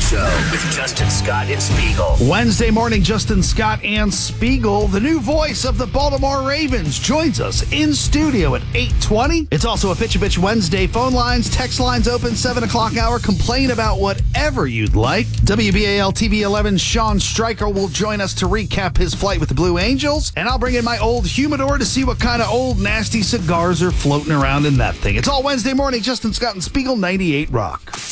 Show with Justin Scott and Spiegel. Wednesday morning, Justin Scott and Spiegel, the new voice of the Baltimore Ravens, joins us in studio at 8:20. It's also a Pitch a Bitch Wednesday. Phone lines, text lines open, 7 o'clock hour. Complain about whatever you'd like. WBAL TV 11 Sean Stryker will join us to recap his flight with the Blue Angels. And I'll bring in my old humidor to see what kind of old nasty cigars are floating around in that thing. It's all Wednesday morning, Justin Scott and Spiegel, 98 Rock.